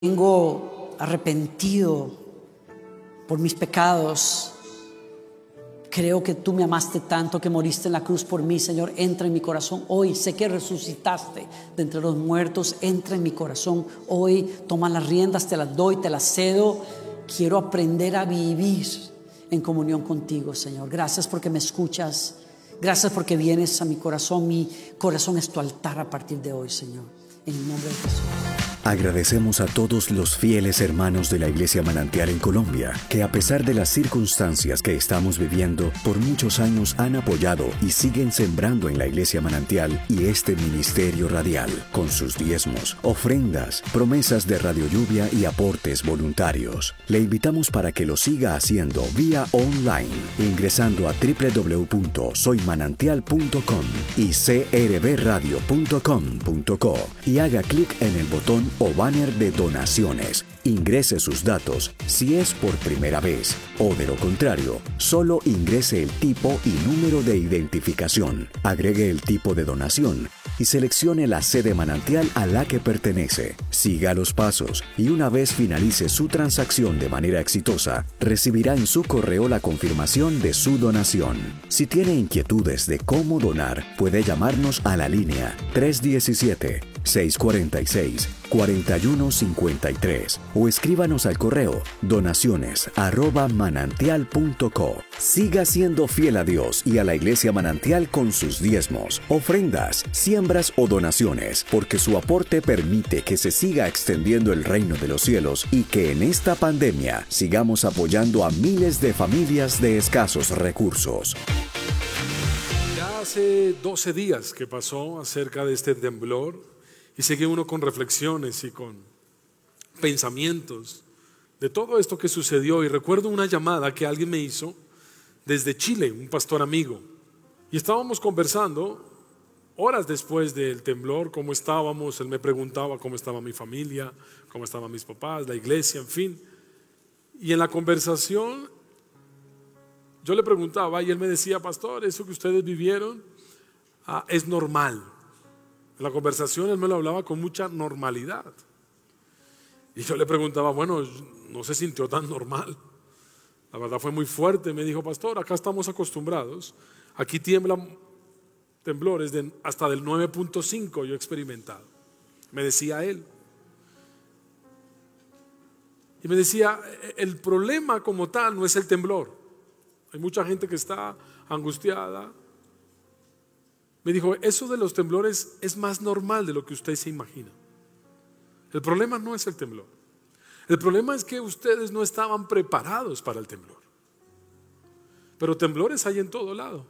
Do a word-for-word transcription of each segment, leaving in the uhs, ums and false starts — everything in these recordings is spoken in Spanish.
Vengo arrepentido por mis pecados. Creo que tú me amaste tanto que moriste en la cruz por mí, Señor. Entra en mi corazón hoy. Sé que resucitaste de entre los muertos. Entra en mi corazón hoy. Toma las riendas, te las doy, te las cedo. Quiero aprender a vivir en comunión contigo, Señor. Gracias porque me escuchas. Gracias porque vienes a mi corazón. Mi corazón es tu altar a partir de hoy, Señor. En el nombre de Jesús. Agradecemos a todos los fieles hermanos de la Iglesia Manantial en Colombia, que a pesar de las circunstancias que estamos viviendo, por muchos años han apoyado y siguen sembrando en la Iglesia Manantial y este ministerio radial, con sus diezmos, ofrendas, promesas de Radio Lluvia y aportes voluntarios. Le invitamos para que lo siga haciendo vía online, ingresando a doble u doble u doble u punto soy manantial punto com y c r b radio punto com punto co y haga clic en el botón o banner de donaciones. Ingrese sus datos si es por primera vez o, de lo contrario, solo ingrese el tipo y número de identificación. Agregue el tipo de donación y seleccione la sede manantial a la que pertenece. Siga los pasos y una vez finalice su transacción de manera exitosa, recibirá en su correo la confirmación de su donación. Si tiene inquietudes de cómo donar, puede llamarnos a la línea tres uno siete, seis cuatro seis, cuatro uno cinco tres o escríbanos al correo donaciones arroba manantial punto co. Siga siendo fiel a Dios y a la Iglesia Manantial con sus diezmos, ofrendas, siembras o donaciones, porque su aporte permite que se siga extendiendo el reino de los cielos y que en esta pandemia sigamos apoyando a miles de familias de escasos recursos. Ya hace doce días que pasó acerca de este temblor y sigue uno con reflexiones y con pensamientos de todo esto que sucedió. Y recuerdo una llamada que alguien me hizo desde Chile, un pastor amigo, y estábamos conversando horas después del temblor, cómo estábamos. Él me preguntaba cómo estaba mi familia, cómo estaban mis papás, la iglesia, en fin. Y en la conversación yo le preguntaba y él me decía: pastor, eso que ustedes vivieron ah, es normal. En la conversación él me lo hablaba con mucha normalidad. Y yo le preguntaba: bueno, no se sintió tan normal. La verdad fue muy fuerte. Me dijo: pastor, acá estamos acostumbrados. Aquí tiemblan temblores de hasta del nueve punto cinco, yo he experimentado. Me decía él. Y me decía: el problema como tal no es el temblor. Hay mucha gente que está angustiada. Me dijo: eso de los temblores es más normal de lo que usted se imagina. El problema no es el temblor. El problema es que ustedes no estaban preparados para el temblor. Pero temblores hay en todo lado.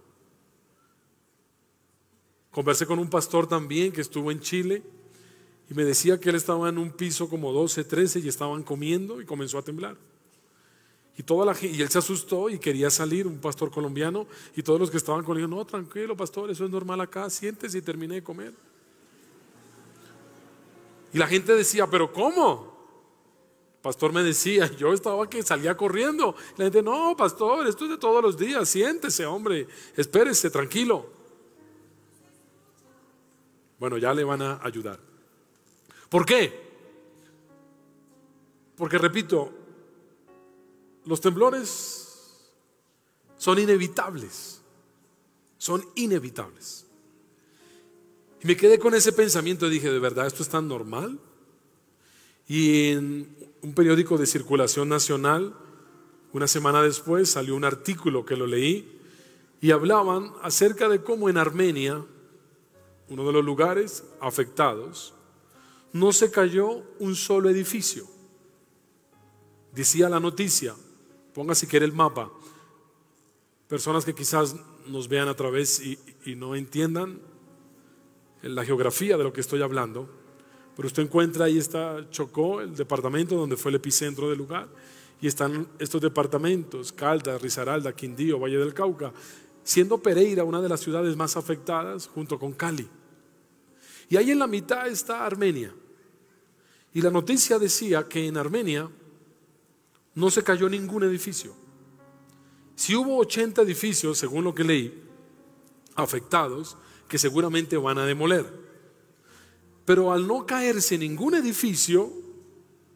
Conversé con un pastor también que estuvo en Chile y me decía que él estaba en un piso como doce, trece y estaban comiendo y comenzó a temblar. Y, toda la, y él se asustó y quería salir, un pastor colombiano, y todos los que estaban con él: no, tranquilo pastor, eso es normal acá, siéntese y terminé de comer. Y la gente decía: ¿pero cómo? El pastor me decía, yo estaba que salía corriendo. Y la gente: no pastor, esto es de todos los días, siéntese hombre, espérese, tranquilo. Bueno, ya le van a ayudar. ¿Por qué? Porque repito, los temblores son inevitables, son inevitables. Y me quedé con ese pensamiento y dije: ¿de verdad esto es tan normal? Y en un periódico de circulación nacional, una semana después, salió un artículo que lo leí y hablaban acerca de cómo en Armenia, uno de los lugares afectados, no se cayó un solo edificio. Decía la noticia, ponga si quiere el mapa, personas que quizás nos vean a través y, y no entiendan la geografía de lo que estoy hablando, pero usted encuentra ahí está Chocó, el departamento donde fue el epicentro del lugar, y están estos departamentos: Caldas, Risaralda, Quindío, Valle del Cauca, siendo Pereira una de las ciudades más afectadas junto con Cali. Y ahí en la mitad está Armenia. Y la noticia decía que en Armenia no se cayó ningún edificio. Si hubo ochenta edificios, según lo que leí, afectados, que seguramente van a demoler. Pero al no caerse ningún edificio,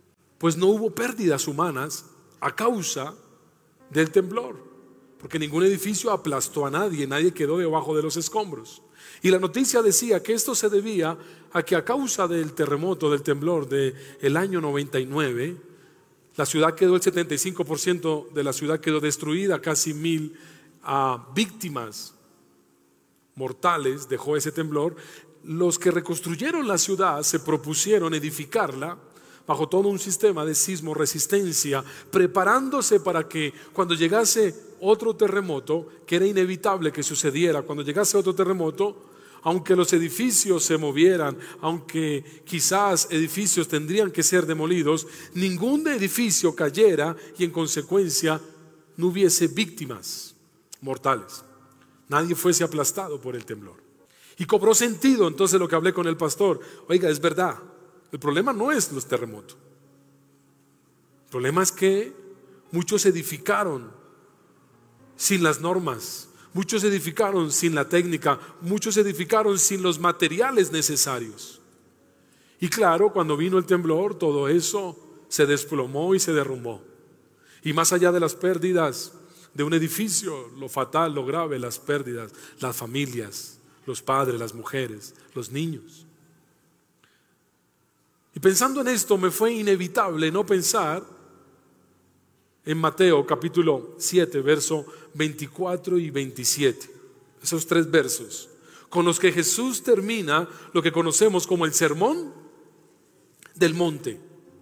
pues no hubo pérdidas humanas a causa del temblor, porque ningún edificio aplastó a nadie, nadie quedó debajo de los escombros. Y la noticia decía que esto se debía a que a causa del terremoto, del temblor del año noventa y nueve, la ciudad quedó, el setenta y cinco por ciento de la ciudad quedó destruida, casi mil uh, víctimas mortales dejó ese temblor. Los que reconstruyeron la ciudad se propusieron edificarla bajo todo un sistema de sismo resistencia, preparándose para que cuando llegase otro terremoto, que era inevitable que sucediera, cuando llegase otro terremoto, aunque los edificios se movieran, aunque quizás edificios tendrían que ser demolidos, ningún edificio cayera y en consecuencia no hubiese víctimas mortales. Nadie fuese aplastado por el temblor. Y cobró sentido entonces lo que hablé con el pastor. Oiga, es verdad, el problema no es los terremotos. El problema es que muchos edificaron sin las normas, muchos edificaron sin la técnica, muchos edificaron sin los materiales necesarios. Y claro, cuando vino el temblor, todo eso se desplomó y se derrumbó. Y más allá de las pérdidas de un edificio, lo fatal, lo grave, las pérdidas, las familias, los padres, las mujeres, los niños. Y pensando en esto, me fue inevitable no pensar en Mateo capítulo siete, verso veinticuatro y veintisiete. Esos tres versos con los que Jesús termina lo que conocemos como el sermón del monte.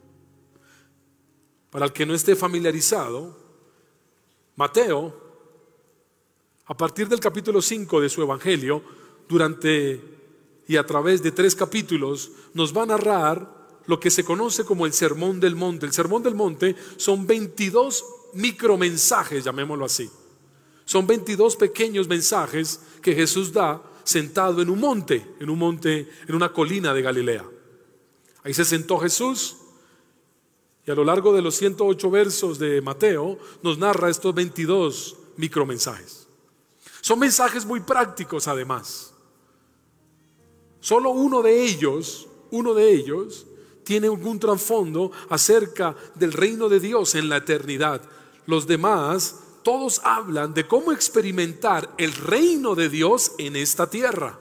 Para el que no esté familiarizado, Mateo, a partir del capítulo cinco de su evangelio, durante y a través de tres capítulos, nos va a narrar lo que se conoce como el sermón del monte. El sermón del monte son veintidós micromensajes, llamémoslo así. Son veintidós pequeños mensajes que Jesús da sentado en un monte, en un monte, en una colina de Galilea. Ahí se sentó Jesús y a lo largo de los ciento ocho versos de Mateo nos narra estos veintidós micromensajes. Son mensajes muy prácticos además. Solo uno de ellos, uno de ellos tiene algún trasfondo acerca del reino de Dios en la eternidad. Los demás, todos hablan de cómo experimentar el reino de Dios en esta tierra.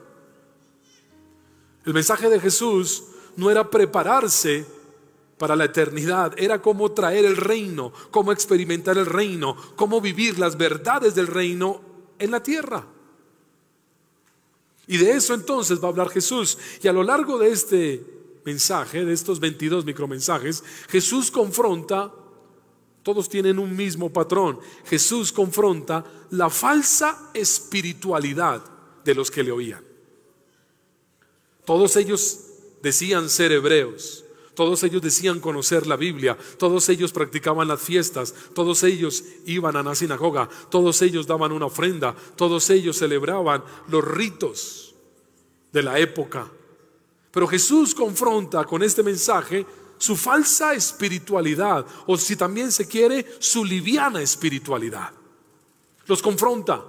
El mensaje de Jesús no era prepararse para la eternidad, era cómo traer el reino, cómo experimentar el reino, cómo vivir las verdades del reino en la tierra. Y de eso entonces va a hablar Jesús. Y a lo largo de este mensaje, de estos veintidós micromensajes, Jesús confronta, todos tienen un mismo patrón. Jesús confronta la falsa espiritualidad de los que le oían. Todos ellos decían ser hebreos, todos ellos decían conocer la Biblia, todos ellos practicaban las fiestas, todos ellos iban a la sinagoga, todos ellos daban una ofrenda, todos ellos celebraban los ritos de la época. Pero Jesús confronta con este mensaje su falsa espiritualidad, o si también se quiere, su liviana espiritualidad. Los confronta.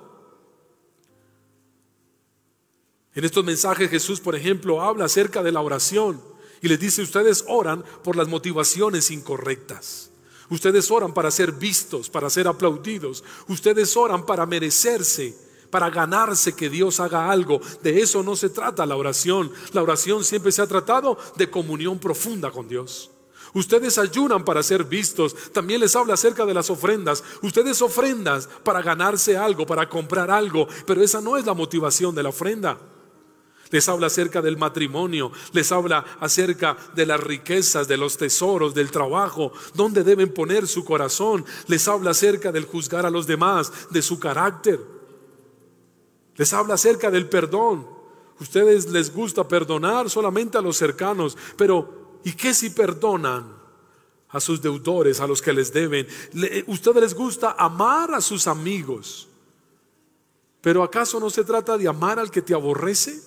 En estos mensajes Jesús, por ejemplo, habla acerca de la oración y les dice: ustedes oran por las motivaciones incorrectas. Ustedes oran para ser vistos, para ser aplaudidos. Ustedes oran para merecerse, para ganarse que Dios haga algo. De eso no se trata la oración. La oración siempre se ha tratado de comunión profunda con Dios. Ustedes ayunan para ser vistos. También les habla acerca de las ofrendas. Ustedes ofrendas para ganarse algo, para comprar algo, pero esa no es la motivación de la ofrenda. Les habla acerca del matrimonio, les habla acerca de las riquezas, de los tesoros, del trabajo, donde deben poner su corazón. Les habla acerca del juzgar a los demás, de su carácter. Les habla acerca del perdón. Ustedes les gusta perdonar solamente a los cercanos, pero ¿y qué si perdonan a sus deudores, a los que les deben? Ustedes les gusta amar a sus amigos, pero ¿acaso no se trata de amar al que te aborrece?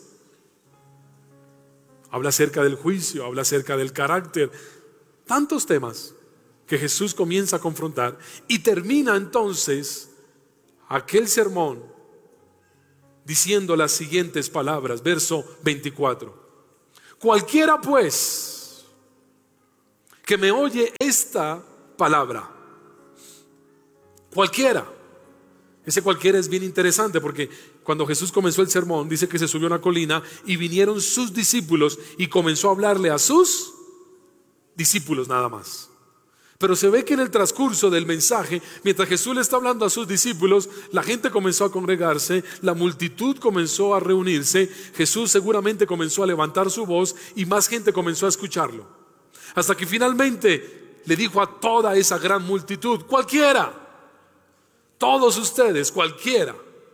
Habla acerca del juicio, habla acerca del carácter, tantos temas que Jesús comienza a confrontar y termina entonces aquel sermón diciendo las siguientes palabras, verso veinticuatro. Cualquiera pues que me oye esta palabra. Cualquiera. Ese cualquiera es bien interesante porque cuando Jesús comenzó el sermón, dice que se subió a una colina y vinieron sus discípulos y comenzó a hablarle a sus discípulos nada más. Pero se ve que en el transcurso del mensaje, mientras Jesús le está hablando a sus discípulos, la gente comenzó a congregarse, la multitud comenzó a reunirse, Jesús seguramente comenzó a levantar su voz y más gente comenzó a escucharlo. Hasta que finalmente le dijo a toda esa gran multitud: cualquiera, todos ustedes, cualquiera,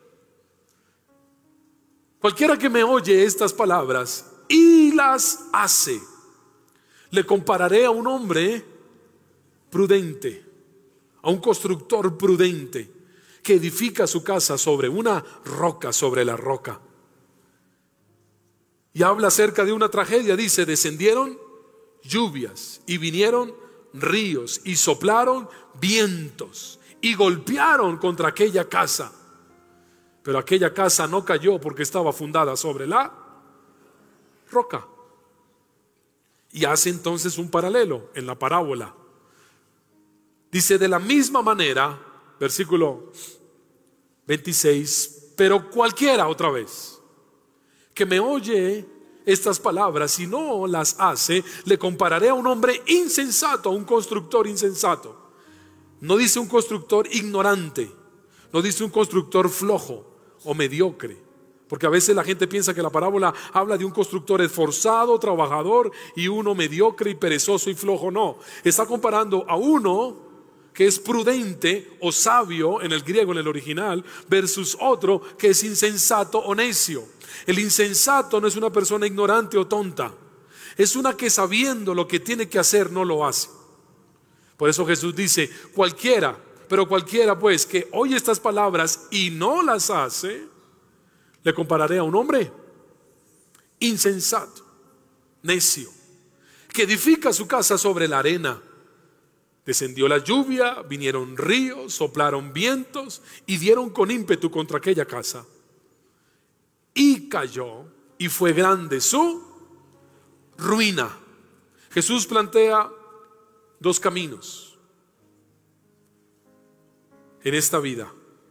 cualquiera que me oye estas palabras y las hace, le compararé a un hombre prudente, a un constructor prudente que edifica su casa sobre una roca, sobre la roca. Y habla acerca de una tragedia, dice: descendieron lluvias y vinieron ríos y soplaron vientos y golpearon contra aquella casa, pero aquella casa no cayó porque estaba fundada sobre la roca. Y hace entonces un paralelo en la parábola. Dice: de la misma manera, versículo veintiséis, pero cualquiera, otra vez, que me oye estas palabras y no las hace, le compararé a un hombre insensato, a un constructor insensato. No dice un constructor ignorante, no dice un constructor flojo o mediocre, porque a veces la gente piensa que la parábola habla de un constructor esforzado, trabajador, y uno mediocre y perezoso y flojo. No, está comparando a uno que es prudente o sabio en el griego, en el original, versus otro que es insensato o necio. El insensato no es una persona ignorante o tonta, es una que sabiendo lo que tiene que hacer no lo hace. Por eso Jesús dice: cualquiera, pero cualquiera pues que oye estas palabras y no las hace, le compararé a un hombre insensato, necio, que edifica su casa sobre la arena. Descendió la lluvia, vinieron ríos, soplaron vientos y dieron con ímpetu contra aquella casa. Y cayó, y fue grande su ruina. Jesús plantea dos caminos en esta vida.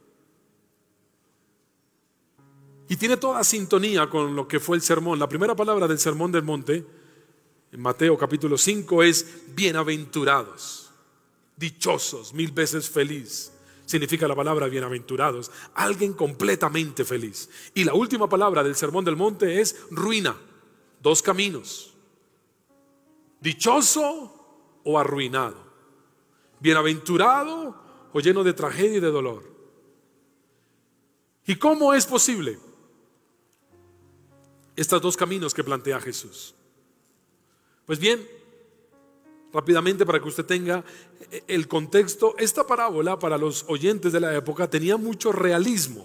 Y tiene toda sintonía con lo que fue el sermón. La primera palabra del sermón del monte, en Mateo capítulo cinco, es bienaventurados, dichosos, mil veces feliz. Significa la palabra bienaventurados, alguien completamente feliz. Y la última palabra del sermón del monte es ruina. Dos caminos: dichoso o arruinado, bienaventurado o lleno de tragedia y de dolor. ¿Y cómo es posible estos dos caminos que plantea Jesús? Pues bien, rápidamente para que usted tenga el contexto, esta parábola para los oyentes de la época tenía mucho realismo.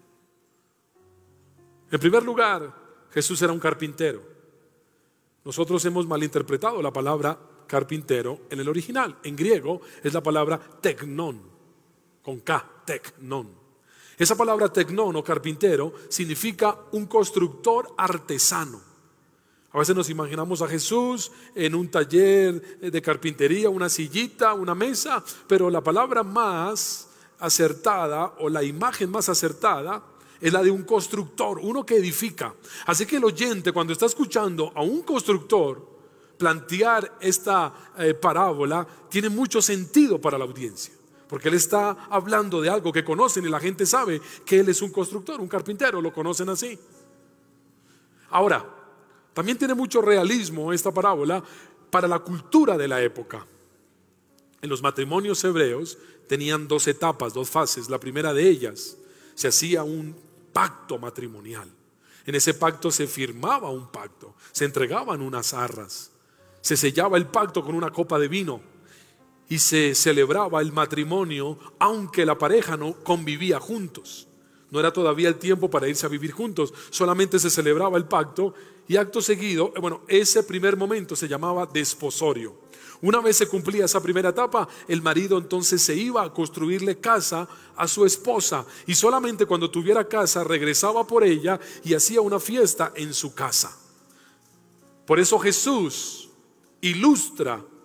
En primer lugar, Jesús era un carpintero. Nosotros hemos malinterpretado la palabra carpintero en el original. En griego es la palabra teknon, con K, teknon. Esa palabra teknon o carpintero significa un constructor artesano. A veces nos imaginamos a Jesús en un taller de carpintería, una sillita, una mesa, pero la palabra más acertada o la imagen más acertada es la de un constructor, uno que edifica. Así que el oyente, cuando está escuchando a un constructor plantear esta eh, parábola, tiene mucho sentido para la audiencia, porque él está hablando de algo que conocen y la gente sabe que él es un constructor, un carpintero, lo conocen así. Ahora, también tiene mucho realismo esta parábola para la cultura de la época. En los matrimonios hebreos tenían dos etapas, dos fases. La primera de ellas, se hacía un pacto matrimonial. En ese pacto se firmaba un pacto, se entregaban unas arras, se sellaba el pacto con una copa de vino y se celebraba el matrimonio aunque la pareja no convivía juntos. No era todavía el tiempo para irse a vivir juntos, solamente se celebraba el pacto y acto seguido, bueno, ese primer momento se llamaba desposorio. Una vez se cumplía esa primera etapa, el marido entonces se iba a construirle casa a su esposa y solamente cuando tuviera casa regresaba por ella y hacía una fiesta en su casa. Por eso Jesús ilustra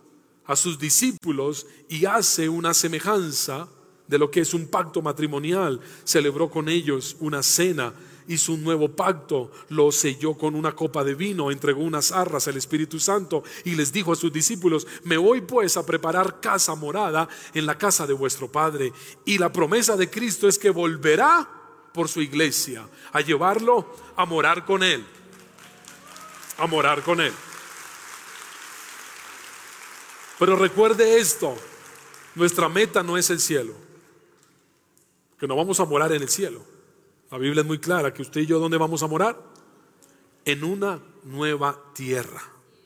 a sus discípulos y hace una semejanza de lo que es un pacto matrimonial. Celebró con ellos una cena, hizo un nuevo pacto, lo selló con una copa de vino, entregó unas arras al Espíritu Santo y les dijo a sus discípulos: me voy pues a preparar casa morada en la casa de vuestro Padre. Y la promesa de Cristo es que volverá por su iglesia, a llevarlo a morar con Él, a morar con Él. Pero recuerde esto, nuestra meta no es el cielo, que no vamos a morar en el cielo. La Biblia es muy clara que usted y yo, ¿dónde vamos a morar? En una nueva tierra.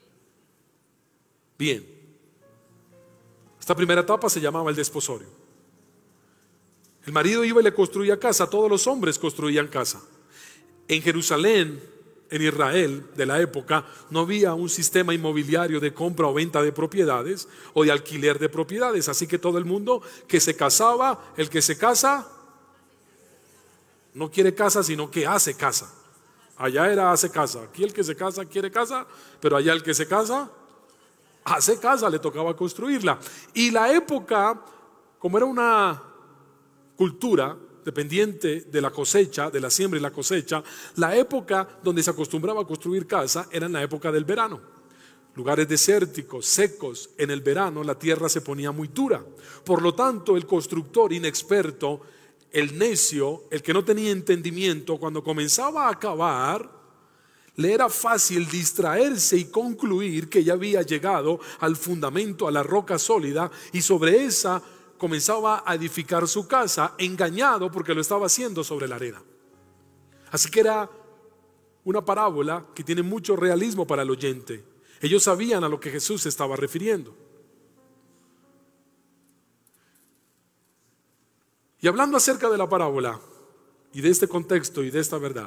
Bien, esta primera etapa se llamaba el desposorio. El marido iba y le construía casa, todos los hombres construían casa. En Jerusalén, en Israel de la época, no había un sistema inmobiliario de compra o venta de propiedades o de alquiler de propiedades, así que todo el mundo que se casaba, el que se casa, no quiere casa, sino que hace casa. Allá era hace casa, aquí el que se casa quiere casa, pero allá el que se casa, hace casa, le tocaba construirla. Y la época, como era una cultura dependiente de la cosecha, de la siembra y la cosecha, la época donde se acostumbraba a construir casa era en la época del verano. Lugares desérticos, secos, en el verano la tierra se ponía muy dura. Por lo tanto, el constructor inexperto, el necio, el que no tenía entendimiento, cuando comenzaba a cavar, le era fácil distraerse y concluir que ya había llegado al fundamento, a la roca sólida, y sobre esa comenzaba a edificar su casa, engañado porque lo estaba haciendo sobre la arena. Así que era una parábola que tiene mucho realismo para el oyente. Ellos sabían a lo que Jesús se estaba refiriendo. Y hablando acerca de la parábola y de este contexto y de esta verdad,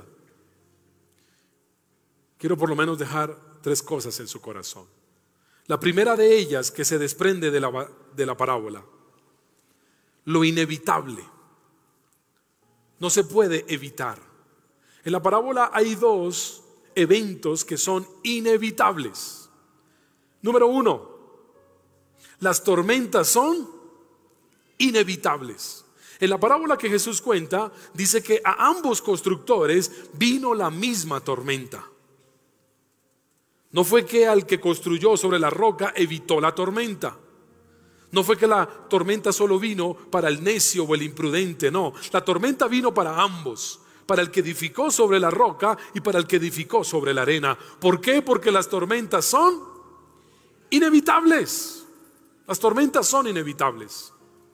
quiero por lo menos dejar tres cosas en su corazón. La primera de ellas, que se desprende de la, de la parábola: lo inevitable. No se puede evitar. En la parábola hay dos eventos que son inevitables. Número uno, las tormentas son inevitables. En la parábola que Jesús cuenta, dice que a ambos constructores vino la misma tormenta. No fue que al que construyó sobre la roca evitó la tormenta. No fue que la tormenta solo vino para el necio o el imprudente, no. La tormenta vino para ambos, para el que edificó sobre la roca y para el que edificó sobre la arena. ¿Por qué? Porque las tormentas son inevitables. Las tormentas son inevitables.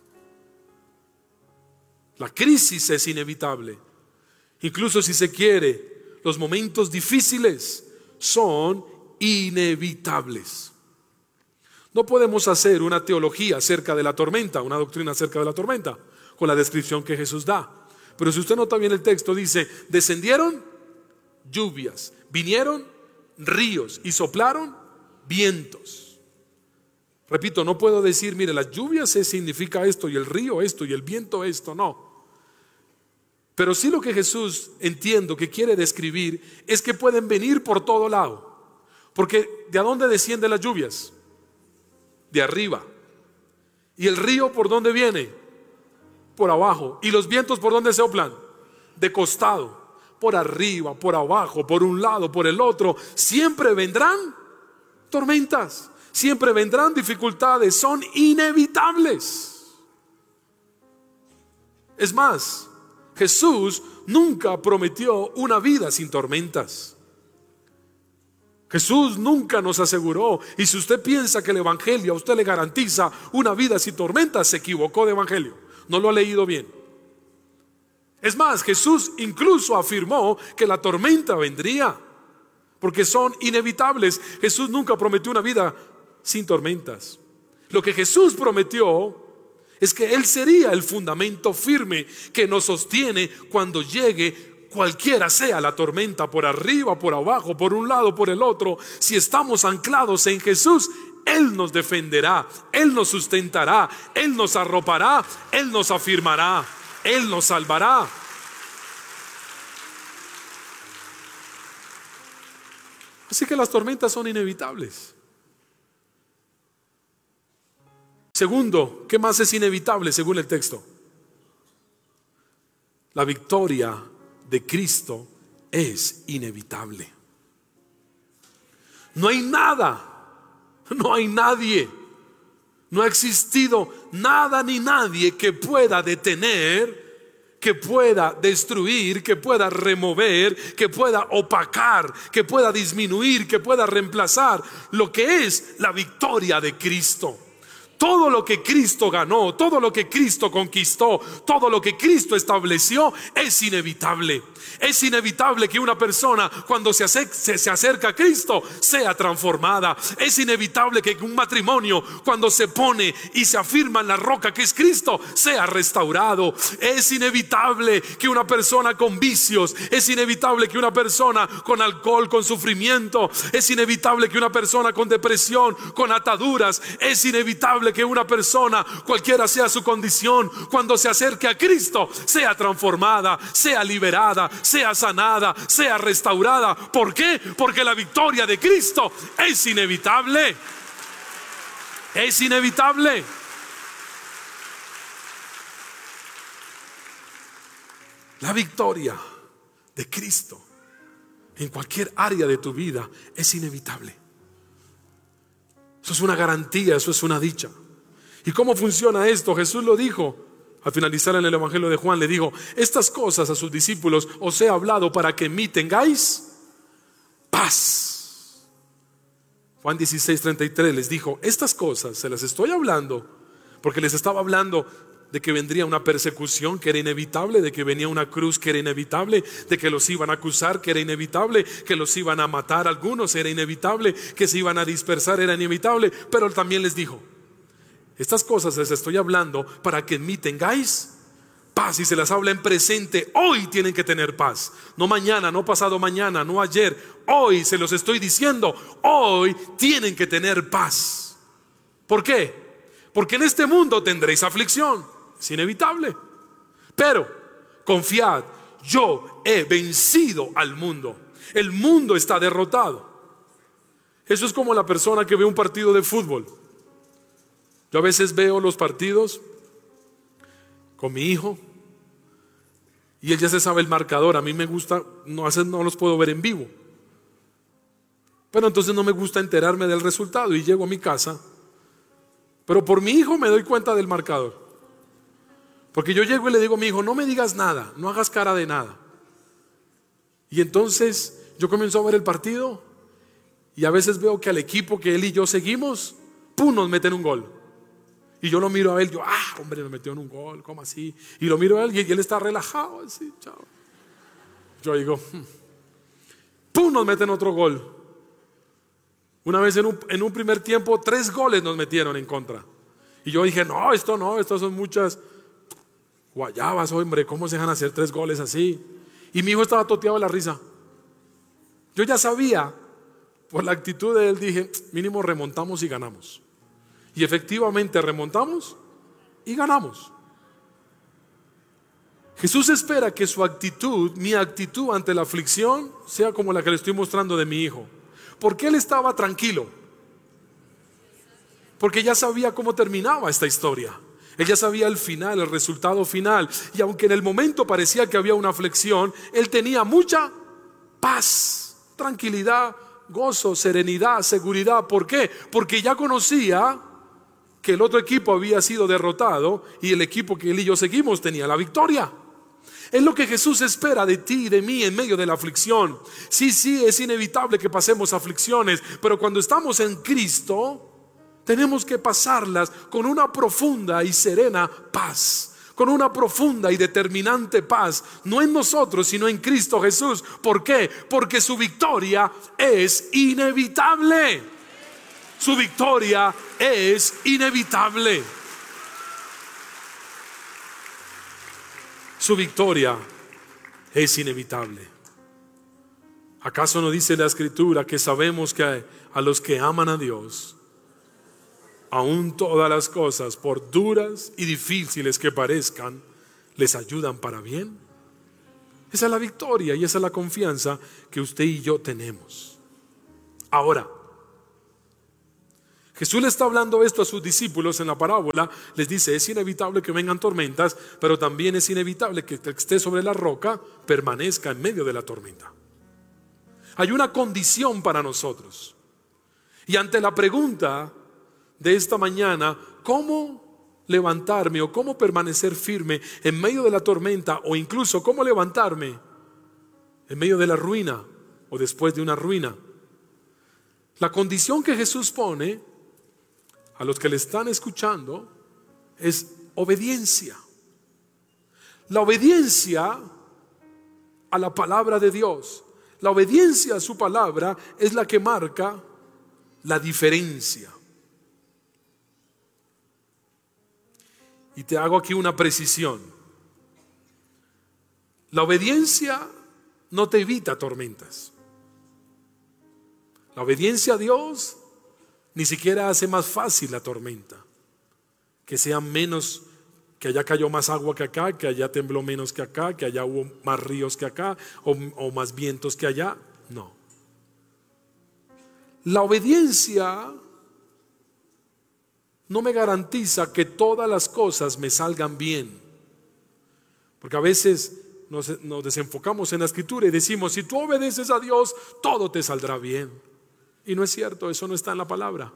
La crisis es inevitable. Incluso si se quiere, los momentos difíciles son inevitables. No podemos hacer una teología acerca de la tormenta, una doctrina acerca de la tormenta, con la descripción que Jesús da. Pero si usted nota bien el texto, dice: descendieron lluvias, vinieron ríos y soplaron vientos. Repito, no puedo decir, mire, las lluvias significa esto y el río esto y el viento esto, no. Pero sí lo que Jesús, entiendo que quiere describir, es que pueden venir por todo lado. Porque ¿de dónde descienden las lluvias? De arriba. ¿Y el río por dónde viene? Por abajo. ¿Y los vientos por dónde soplan? De costado, por arriba, por abajo, por un lado, por el otro. Siempre vendrán tormentas, siempre vendrán dificultades, son inevitables. Es más, Jesús nunca prometió una vida sin tormentas. Jesús nunca nos aseguró, y si usted piensa que el evangelio a usted le garantiza una vida sin tormentas, se equivocó de evangelio, no lo ha leído bien. Es más, Jesús incluso afirmó que la tormenta vendría, porque son inevitables. Jesús nunca prometió una vida sin tormentas. Lo que Jesús prometió es que Él sería el fundamento firme que nos sostiene cuando llegue cualquiera sea la tormenta, por arriba, por abajo, por un lado, por el otro. Si estamos anclados en Jesús, Él nos defenderá, Él nos sustentará, Él nos arropará, Él nos afirmará, Él nos salvará. Así que las tormentas son inevitables. Segundo, ¿qué más es inevitable según el texto? La victoria de Cristo es inevitable. No hay nada, no hay nadie, no ha existido nada ni nadie que pueda detener, que pueda destruir, que pueda remover, que pueda opacar, que pueda disminuir, que pueda reemplazar lo que es la victoria de Cristo. Todo lo que Cristo ganó, todo lo que Cristo conquistó, todo lo que Cristo estableció es inevitable. Es inevitable que una persona cuando se acerca, se, se acerca a Cristo sea transformada. Es inevitable que un matrimonio cuando se pone y se afirma en la roca que es Cristo sea restaurado. Es inevitable que una persona con vicios, es inevitable que una persona con alcohol, con sufrimiento, es inevitable que una persona con depresión, con ataduras, es inevitable que una persona, cualquiera sea su condición, cuando se acerque a Cristo sea transformada, sea liberada, sea sanada, sea restaurada. ¿Por qué? Porque la victoria de Cristo es inevitable. Es inevitable. La victoria de Cristo en cualquier área de tu vida es inevitable. Eso es una garantía, eso es una dicha. ¿Y cómo funciona esto? Jesús lo dijo al finalizar en el Evangelio de Juan. Le dijo: estas cosas a sus discípulos os he hablado para que en mí tengáis paz. Juan dieciséis, treinta y tres les dijo: estas cosas se las estoy hablando porque les estaba hablando de que vendría una persecución que era inevitable, de que venía una cruz que era inevitable, de que los iban a acusar que era inevitable, que los iban a matar algunos era inevitable, que se iban a dispersar era inevitable. Pero también les dijo: estas cosas les estoy hablando para que en mí tengáis paz. Y se las habla en presente. Hoy tienen que tener paz, no mañana, no pasado mañana, no ayer. Hoy se los estoy diciendo. Hoy tienen que tener paz. ¿Por qué? Porque en este mundo tendréis aflicción. Es inevitable. Pero confiad, yo he vencido al mundo. El mundo está derrotado. Eso es como la persona que ve un partido de fútbol. Yo a veces veo los partidos con mi hijo y él ya se sabe el marcador. A mí me gusta, no, a veces no los puedo ver en vivo, pero entonces no me gusta enterarme del resultado y llego a mi casa. Pero por mi hijo me doy cuenta del marcador, porque yo llego y le digo a mi hijo: no me digas nada, no hagas cara de nada. Y entonces yo comienzo a ver el partido y a veces veo que al equipo que él y yo seguimos, ¡pum!, nos meten un gol. Y yo lo miro a él, yo, ah, hombre, nos metió en un gol, ¿cómo así? Y lo miro a él y él está relajado, así, chao. Yo digo, hmm. ¡Pum!, nos meten otro gol. Una vez en un, en un primer tiempo, tres goles nos metieron en contra. Y yo dije, no, esto no, esto son muchas guayabas, hombre, ¿cómo se dejan hacer tres goles así? Y mi hijo estaba toteado de la risa. Yo ya sabía, por la actitud de él, dije, mínimo remontamos y ganamos. Y efectivamente remontamos y ganamos. Jesús espera que su actitud, mi actitud ante la aflicción, sea como la que le estoy mostrando de mi hijo. ¿Por qué él estaba tranquilo? Porque ya sabía cómo terminaba esta historia. Él ya sabía el final, el resultado final. Y aunque en el momento parecía que había una aflicción, él tenía mucha paz, tranquilidad, gozo, serenidad, seguridad. ¿Por qué? Porque ya conocía que el otro equipo había sido derrotado y el equipo que él y yo seguimos tenía la victoria. Es lo que Jesús espera de ti y de mí en medio de la aflicción. Sí, sí, es inevitable que pasemos aflicciones, pero cuando estamos en Cristo, tenemos que pasarlas con una profunda y serena paz, con una profunda y determinante paz, no en nosotros, sino en Cristo Jesús. ¿Por qué? Porque su victoria es inevitable. Su victoria es inevitable. Su victoria es inevitable. ¿Acaso no dice la Escritura que sabemos que a los que aman a Dios, aún todas las cosas, por duras y difíciles que parezcan, les ayudan para bien? Esa es la victoria y esa es la confianza que usted y yo tenemos. Ahora, Jesús le está hablando esto a sus discípulos en la parábola. Les dice, es inevitable que vengan tormentas, pero también es inevitable que el que esté sobre la roca permanezca en medio de la tormenta. Hay una condición para nosotros. Y ante la pregunta de esta mañana, ¿cómo levantarme o cómo permanecer firme en medio de la tormenta, o incluso cómo levantarme en medio de la ruina o después de una ruina? La condición que Jesús pone a los que le están escuchando es obediencia. La obediencia a la palabra de Dios, la obediencia a su palabra es la que marca la diferencia. Y te hago aquí una precisión. La obediencia no te evita tormentas. La obediencia a Dios ni siquiera hace más fácil la tormenta. Que sea menos, que allá cayó más agua que acá, que allá tembló menos que acá, que allá hubo más ríos que acá, o, o más vientos que allá. No. La obediencia no me garantiza que todas las cosas me salgan bien. Porque a veces nos, nos desenfocamos en la escritura y decimos, si tú obedeces a Dios, todo te saldrá bien. Y no es cierto, eso no está en la palabra.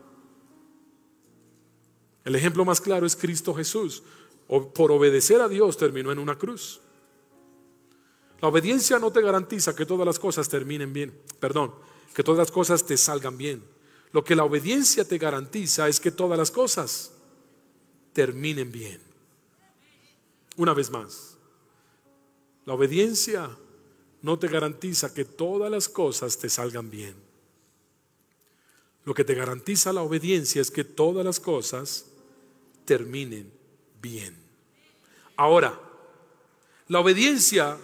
El ejemplo más claro es Cristo Jesús. Por obedecer a Dios terminó en una cruz. La obediencia no te garantiza que todas las cosas terminen bien. Perdón, que todas las cosas te salgan bien. Lo que la obediencia te garantiza es que todas las cosas terminen bien. Una vez más, la obediencia no te garantiza que todas las cosas te salgan bien. Lo que te garantiza la obediencia es que todas las cosas terminen bien. Ahora, la obediencia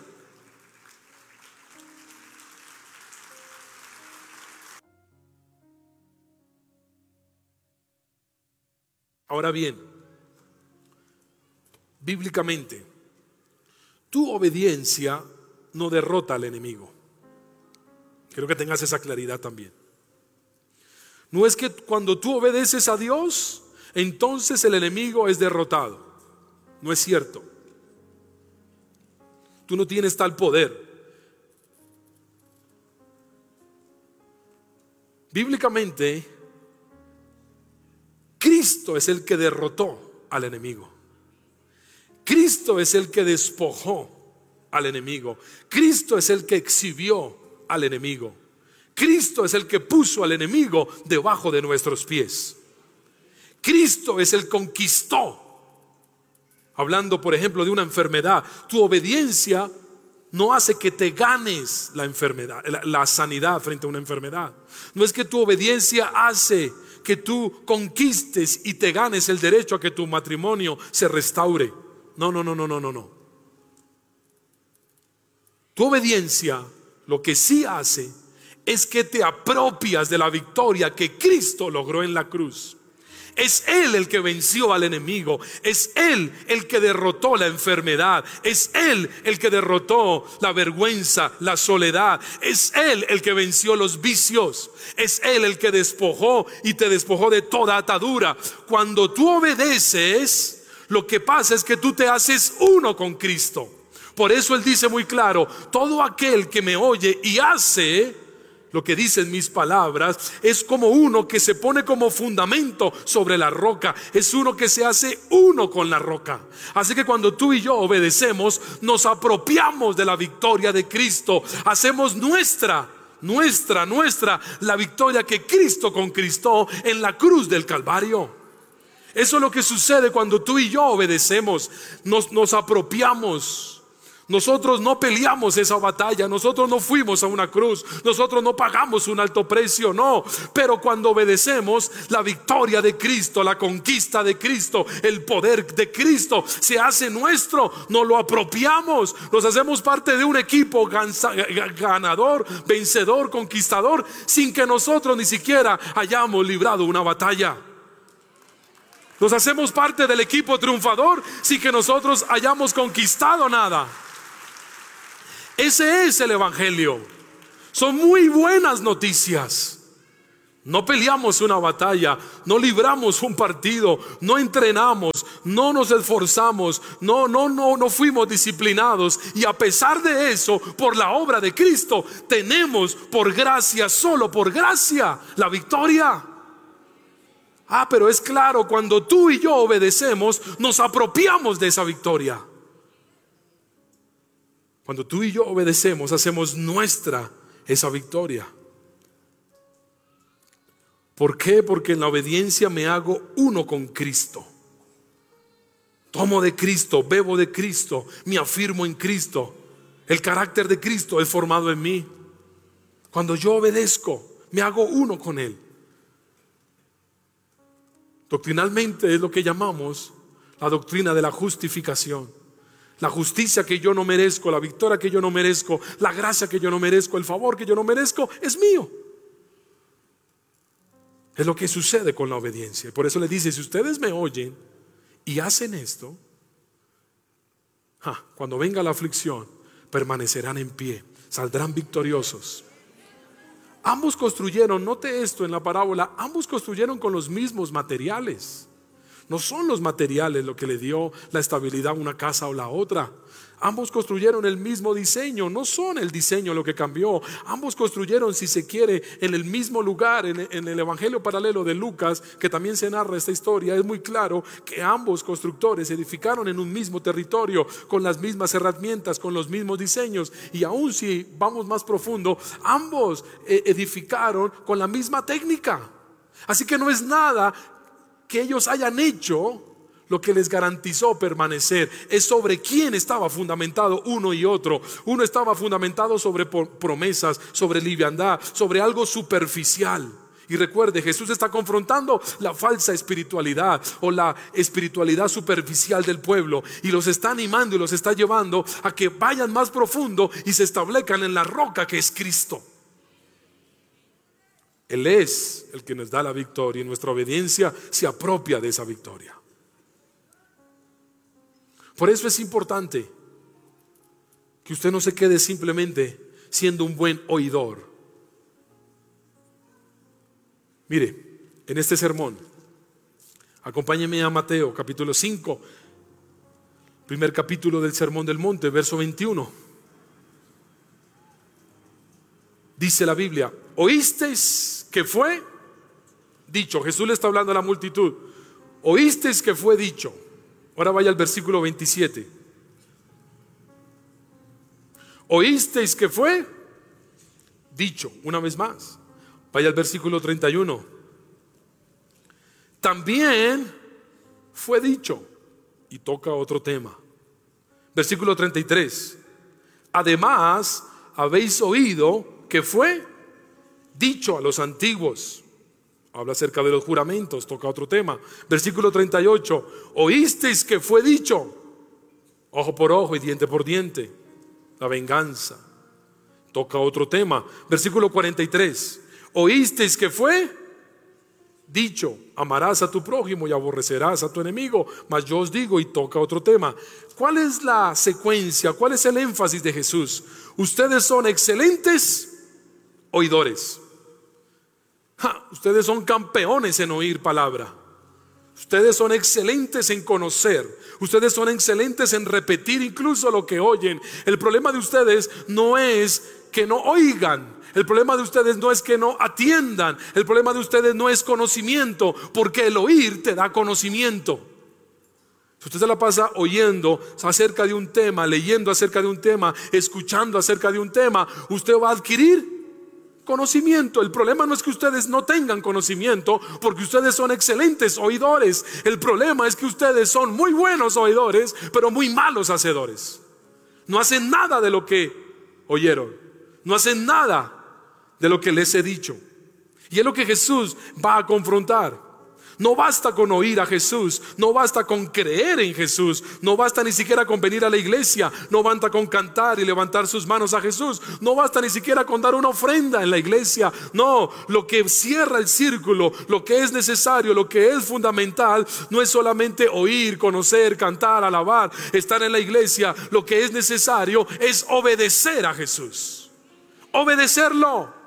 Ahora bien, bíblicamente, tu obediencia no derrota al enemigo. Quiero que tengas esa claridad también. No es que cuando tú obedeces a Dios, entonces el enemigo es derrotado. No es cierto. Tú no tienes tal poder. Bíblicamente, Cristo es el que derrotó al enemigo. Cristo es el que despojó al enemigo. Cristo es el que exhibió al enemigo. Cristo es el que puso al enemigo debajo de nuestros pies. Cristo es el que conquistó. Hablando, por ejemplo, de una enfermedad, tu obediencia no hace que te ganes la enfermedad, la, la sanidad frente a una enfermedad. No es que tu obediencia hace que tú conquistes y te ganes el derecho a que tu matrimonio se restaure. No, no, no, no, no, no, no. Tu obediencia lo que sí hace es que te apropias de la victoria que Cristo logró en la cruz. Es Él el que venció al enemigo. Es Él el que derrotó la enfermedad. Es Él el que derrotó la vergüenza, la soledad. Es Él el que venció los vicios. Es Él el que despojó y te despojó de toda atadura. Cuando tú obedeces, lo que pasa es que tú te haces uno con Cristo. Por eso Él dice muy claro: todo aquel que me oye y hace lo que dicen mis palabras, es como uno que se pone como fundamento sobre la roca. Es uno que se hace uno con la roca. Así que cuando tú y yo obedecemos, nos apropiamos de la victoria de Cristo. Hacemos nuestra, nuestra, nuestra la victoria que Cristo conquistó en la cruz del Calvario. Eso es lo que sucede cuando tú y yo obedecemos. Nos, nos apropiamos. Nosotros no peleamos esa batalla, nosotros no fuimos a una cruz, nosotros no pagamos un alto precio, no. Pero cuando obedecemos, la victoria de Cristo, la conquista de Cristo, el poder de Cristo se hace nuestro. Nos lo apropiamos, nos hacemos parte de un equipo ganador, vencedor, conquistador, sin que nosotros ni siquiera hayamos librado una batalla. Nos hacemos parte del equipo triunfador sin que nosotros hayamos conquistado nada. Ese es el evangelio. Son muy buenas noticias. No peleamos una batalla, no libramos un partido, no entrenamos, no nos esforzamos, no, no, no, no fuimos disciplinados. Y a pesar de eso, por la obra de Cristo, tenemos por gracia, solo por gracia, la victoria. Ah, pero es claro, cuando tú y yo obedecemos, nos apropiamos de esa victoria. Cuando tú y yo obedecemos, hacemos nuestra esa victoria. ¿Por qué? Porque en la obediencia me hago uno con Cristo. Tomo de Cristo, bebo de Cristo, me afirmo en Cristo. El carácter de Cristo es formado en mí. Cuando yo obedezco, me hago uno con Él. Doctrinalmente es lo que llamamos la doctrina de la justificación. La justicia que yo no merezco, la victoria que yo no merezco, la gracia que yo no merezco, el favor que yo no merezco, es mío. Es lo que sucede con la obediencia. Y por eso le dice, si ustedes me oyen y hacen esto, ja, cuando venga la aflicción, permanecerán en pie, saldrán victoriosos. Ambos construyeron, note esto en la parábola, ambos construyeron con los mismos materiales. No son los materiales lo que le dio la estabilidad a una casa o la otra. Ambos construyeron el mismo diseño, no son el diseño lo que cambió. Ambos construyeron, si se quiere, en el mismo lugar. En, en el evangelio paralelo de Lucas, que también se narra esta historia, es muy claro que ambos constructores edificaron en un mismo territorio, con las mismas herramientas, con los mismos diseños. Y aún si vamos más profundo, ambos edificaron con la misma técnica. Así que no es nada que ellos hayan hecho lo que les garantizó permanecer. Es sobre quién estaba fundamentado uno y otro. Uno estaba fundamentado sobre promesas, sobre liviandad, sobre algo superficial. Y recuerde, Jesús está confrontando la falsa espiritualidad o la espiritualidad superficial del pueblo, y los está animando y los está llevando a que vayan más profundo y se establezcan en la roca que es Cristo. Él es el que nos da la victoria, y nuestra obediencia se apropia de esa victoria. Por eso es importante que usted no se quede simplemente siendo un buen oidor. Mire, en este sermón, acompáñeme a Mateo capítulo cinco, primer capítulo del Sermón del Monte, verso veintiuno. Dice la Biblia: oísteis que fue dicho. Jesús le está hablando a la multitud. Oísteis que fue dicho. Ahora vaya al versículo veintisiete. Oísteis que fue dicho. Una vez más. Vaya al versículo treinta y uno. También fue dicho. Y toca otro tema. Versículo treinta y tres. Además, habéis oído que fue dicho a los antiguos. Habla acerca de los juramentos, toca otro tema. Versículo treinta y ocho. Oísteis que fue dicho, ojo por ojo y diente por diente, la venganza. Toca otro tema. Versículo cuarenta y tres. Oísteis que fue dicho, amarás a tu prójimo y aborrecerás a tu enemigo. Mas yo os digo, y toca otro tema. ¿Cuál es la secuencia? ¿Cuál es el énfasis de Jesús? Ustedes son excelentes oidores. Ja, ustedes son campeones en oír palabra. Ustedes son excelentes en conocer. Ustedes son excelentes en repetir incluso lo que oyen. El problema de ustedes no es que no oigan. El problema de ustedes no es que no atiendan. El problema de ustedes no es conocimiento, porque el oír te da conocimiento. Si usted se la pasa oyendo acerca de un tema, leyendo acerca de un tema, escuchando acerca de un tema, usted va a adquirir conocimiento. El problema no es que ustedes no tengan conocimiento, porque ustedes son excelentes oidores. El problema es que ustedes son muy buenos oidores, pero muy malos hacedores. No hacen nada de lo que oyeron. No hacen nada de lo que les he dicho. Y es lo que Jesús va a confrontar. No basta con oír a Jesús, no basta con creer en Jesús, no basta ni siquiera con venir a la iglesia, no basta con cantar y levantar sus manos a Jesús, no basta ni siquiera con dar una ofrenda en la iglesia. No, lo que cierra el círculo, lo que es necesario, lo que es fundamental, no es solamente oír, conocer, cantar, alabar, estar en la iglesia. Lo que es necesario es obedecer a Jesús, obedecerlo.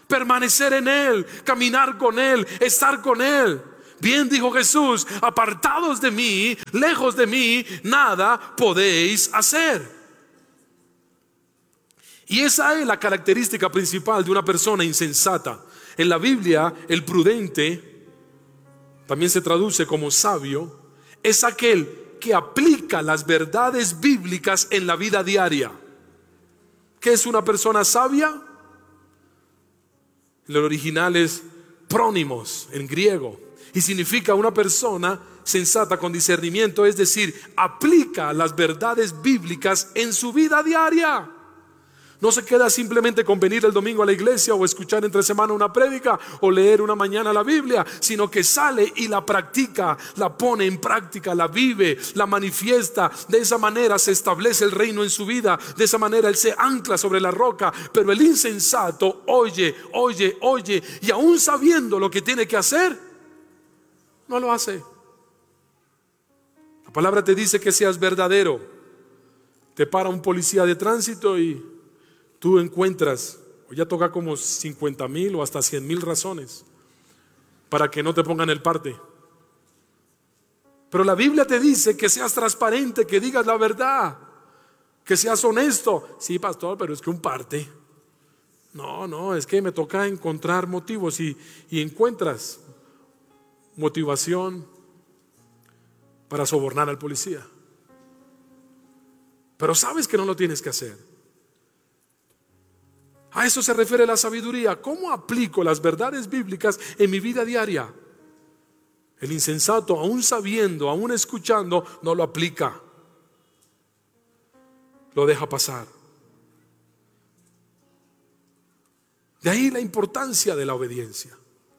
permanecer en Él, caminar con Él, estar con Él. Bien dijo Jesús: apartados de mí, lejos de mí, nada podéis hacer. Y esa es la característica principal de una persona insensata. En la Biblia, el prudente, también se traduce como sabio, es aquel que aplica las verdades bíblicas en la vida diaria. ¿Qué es una persona sabia? El original es prónimos en griego y significa una persona sensata con discernimiento, es decir, aplica las verdades bíblicas en su vida diaria. No se queda simplemente con venir el domingo a la iglesia o escuchar entre semana una prédica o leer una mañana la Biblia, sino que sale y la practica, la pone en práctica, la vive, la manifiesta. De esa manera se establece el reino en su vida. De esa manera él se ancla sobre la roca. Pero el insensato oye, oye, oye, y aún sabiendo lo que tiene que hacer, no lo hace. La palabra te dice que seas verdadero. Te para un policía de tránsito y tú encuentras, o ya toca como cincuenta mil o hasta cien mil razones para que no te pongan el parte. Pero la Biblia te dice que seas transparente, que digas la verdad, que seas honesto. Sí, pastor, pero es que un parte. No, no, es que me toca encontrar motivos y, y encuentras motivación para sobornar al policía. Pero sabes que no lo tienes que hacer. A eso se refiere la sabiduría. ¿Cómo aplico las verdades bíblicas en mi vida diaria? El insensato, aún sabiendo, aún escuchando, no lo aplica. Lo deja pasar. De ahí la importancia de la obediencia.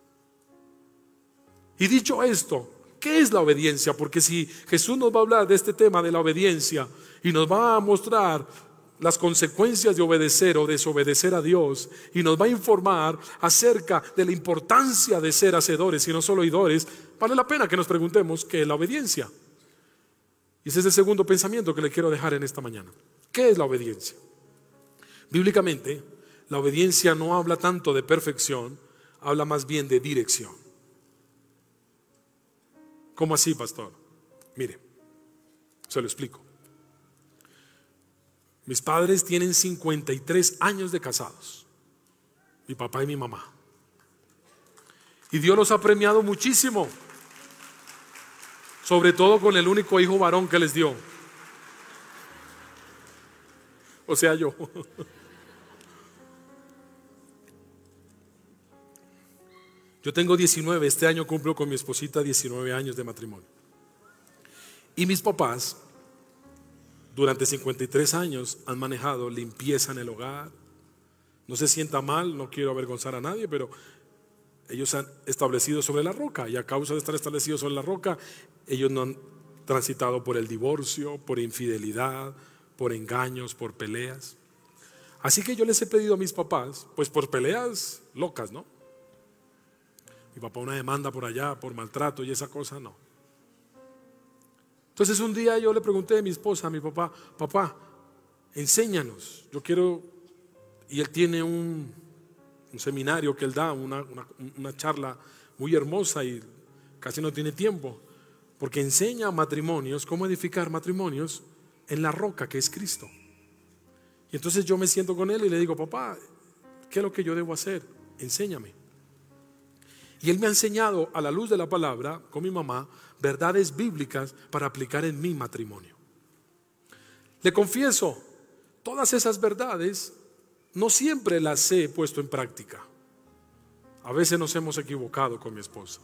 Y dicho esto, ¿qué es la obediencia? Porque si Jesús nos va a hablar de este tema de la obediencia y nos va a mostrar las consecuencias de obedecer o desobedecer a Dios, y nos va a informar acerca de la importancia de ser hacedores y no solo oidores, vale la pena que nos preguntemos qué es la obediencia. Y ese es el segundo pensamiento que le quiero dejar en esta mañana. ¿Qué es la obediencia? Bíblicamente, la obediencia no habla tanto de perfección, habla más bien de dirección. ¿Cómo así, pastor? Mire, se lo explico. Mis padres tienen cincuenta y tres años de casados, mi papá y mi mamá. Y Dios los ha premiado muchísimo, sobre todo con el único hijo varón que les dio. O sea, yo. Yo tengo diecinueve, este año cumplo con mi esposita diecinueve años de matrimonio. Y mis papás durante cincuenta y tres años han manejado limpieza en el hogar. No se sienta mal, no quiero avergonzar a nadie, pero ellos han establecido sobre la roca, y a causa de estar establecidos sobre la roca, ellos no han transitado por el divorcio, por infidelidad, por engaños, por peleas. Así que yo les he pedido a mis papás, pues por peleas locas, ¿no? Mi papá una demanda por allá, por maltrato y esa cosa, no. Entonces un día yo le pregunté a mi esposa, a mi papá: papá, enséñanos, yo quiero. Y él tiene un, un seminario que él da, una, una, una charla muy hermosa, y casi no tiene tiempo, porque enseña a matrimonios cómo edificar matrimonios en la roca que es Cristo. Y entonces yo me siento con él y le digo: papá, ¿qué es lo que yo debo hacer? Enséñame. Y él me ha enseñado, a la luz de la palabra, con mi mamá, verdades bíblicas para aplicar en mi matrimonio. Le confieso, todas esas verdades no siempre las he puesto en práctica. A veces nos hemos equivocado con mi esposa.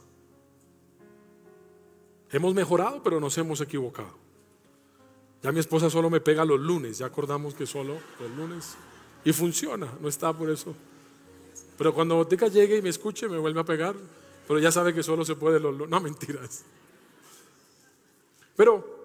Hemos mejorado, pero nos hemos equivocado. Ya mi esposa solo me pega los lunes, ya acordamos que solo los lunes, y funciona, no está por eso. Pero cuando Botica llegue y me escuche, me vuelve a pegar, pero ya sabe que solo se puede los lunes. No, mentiras. Pero